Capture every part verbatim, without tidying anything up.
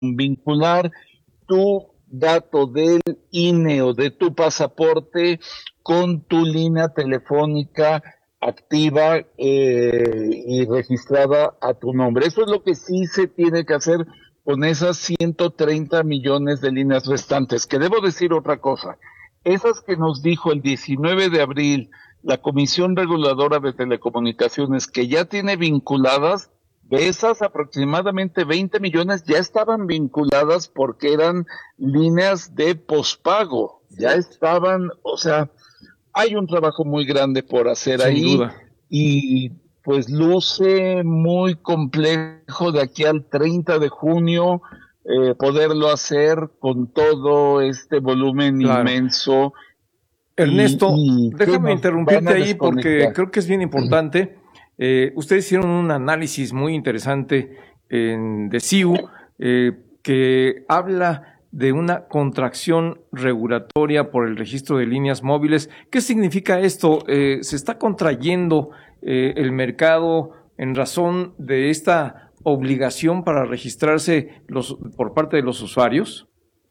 vincular tu dato del I N E o de tu pasaporte con tu línea telefónica activa eh, y registrada a tu nombre. Eso es lo que sí se tiene que hacer con esas ciento treinta millones de líneas restantes. Que debo decir otra cosa, esas que nos dijo el diecinueve de abril la Comisión Reguladora de Telecomunicaciones, que ya tiene vinculadas, de esas aproximadamente veinte millones ya estaban vinculadas porque eran líneas de pospago, ya estaban, o sea, hay un trabajo muy grande por hacer Sin ahí duda. y pues luce muy complejo de aquí al treinta de junio eh, poderlo hacer con todo este volumen Claro. inmenso. Ernesto, y, y déjame interrumpirte ahí porque creo que es bien importante. Eh, ustedes hicieron un análisis muy interesante en, de C I U eh, que habla de una contracción regulatoria por el registro de líneas móviles. ¿Qué significa esto? Eh, ¿Se está contrayendo eh, el mercado en razón de esta obligación para registrarse los, por parte de los usuarios?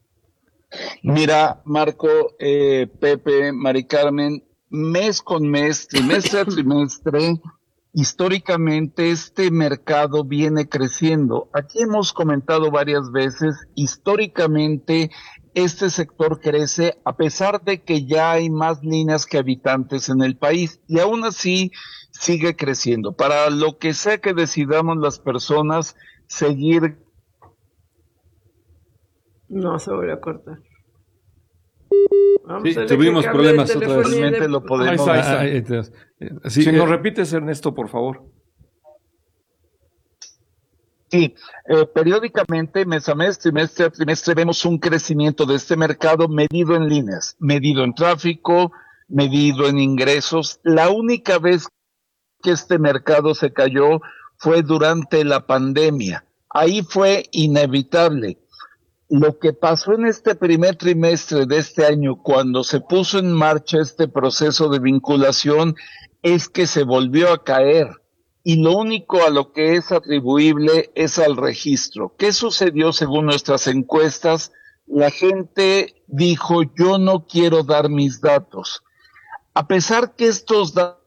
Mira, Marco, eh, Pepe, Mari Carmen, mes con mes, trimestre a trimestre, históricamente este mercado viene creciendo. Aquí hemos comentado varias veces, históricamente este sector crece a pesar de que ya hay más líneas que habitantes en el país y aún así sigue creciendo. Para lo que sea que decidamos las personas seguir. No, se volvió a cortar. Sí, tuvimos problemas otra vez. De... Lo podemos... Ahí está, ahí está. Sí, si eh... nos repites, Ernesto, por favor. Sí, eh, periódicamente, mes a mes, trimestre a trimestre, vemos un crecimiento de este mercado medido en líneas, medido en tráfico, medido en ingresos. La única vez que este mercado se cayó fue durante la pandemia. Ahí fue inevitable. Lo que pasó en este primer trimestre de este año, cuando se puso en marcha este proceso de vinculación, es que se volvió a caer. Y lo único a lo que es atribuible es al registro. ¿Qué sucedió según nuestras encuestas? La gente dijo, yo no quiero dar mis datos. A pesar que estos datos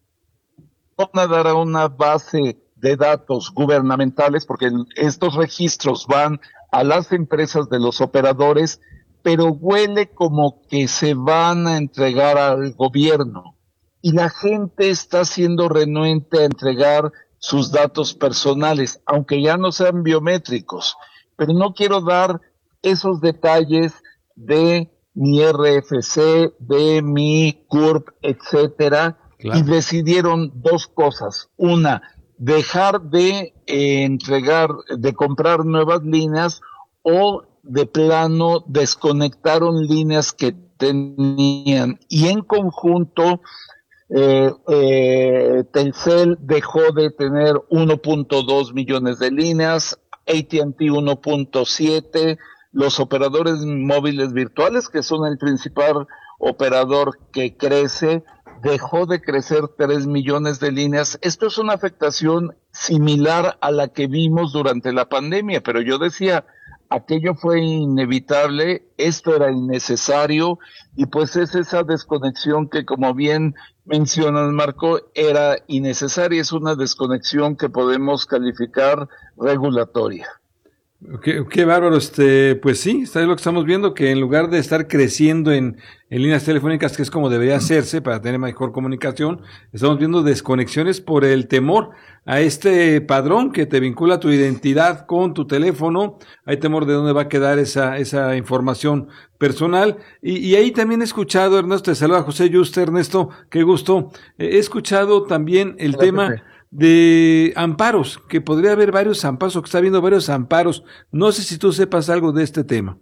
van a dar a una base de datos gubernamentales, porque estos registros van a las empresas de los operadores, pero huele como que se van a entregar al gobierno. Y la gente está siendo renuente a entregar sus datos personales, aunque ya no sean biométricos. Pero no quiero dar esos detalles de mi R F C, de mi C U R P, etcétera. Claro. Y decidieron dos cosas. Una, dejar de eh, entregar, de comprar nuevas líneas, o de plano desconectaron líneas que tenían. Y en conjunto, eh, eh, Telcel dejó de tener uno punto dos millones de líneas, A T and T uno punto siete, los operadores móviles virtuales, que son el principal operador que crece, dejó de crecer tres millones de líneas. Esto es una afectación similar a la que vimos durante la pandemia, pero yo decía, aquello fue inevitable, esto era innecesario, y pues es esa desconexión que, como bien mencionas, Marco, era innecesaria, es una desconexión que podemos calificar regulatoria. Qué, qué bárbaro, este, pues sí, está lo que estamos viendo, que en lugar de estar creciendo en, en líneas telefónicas, que es como debería hacerse para tener mejor comunicación, estamos viendo desconexiones por el temor a este padrón que te vincula tu identidad con tu teléfono. Hay temor de dónde va a quedar esa, esa información personal. Y, y ahí también he escuchado, Ernesto, te saluda José Yuste. Ernesto, qué gusto. Eh, he escuchado también el Hola, tema Pepe. de amparos, que podría haber varios amparos, o que está habiendo varios amparos. No sé si tú sepas algo de este tema.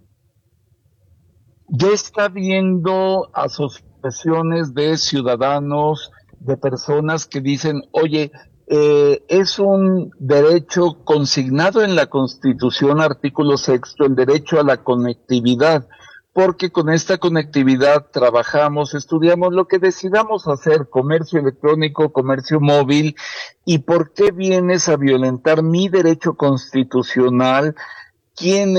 Ya está habiendo asociaciones de ciudadanos, de personas que dicen, oye, eh, es un derecho consignado en la Constitución, artículo sexto, el derecho a la conectividad, porque con esta conectividad trabajamos, estudiamos lo que decidamos hacer, comercio electrónico, comercio móvil, y ¿por qué vienes a violentar mi derecho constitucional quién